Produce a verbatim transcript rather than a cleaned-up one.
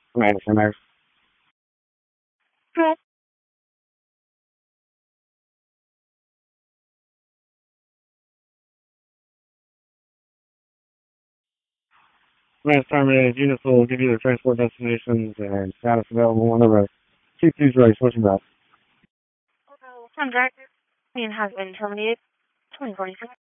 Madison there. Correct. Last terminated units will give you the transport destinations and status available whenever two two's race. What you got? Some director has been terminated. twenty forty-six.